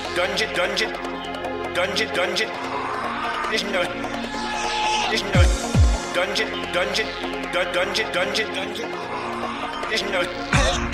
Dungeon, dungeon, dungeon, dungeon. There's no dungeon, dungeon, dungeon, dungeon, dungeon. There's no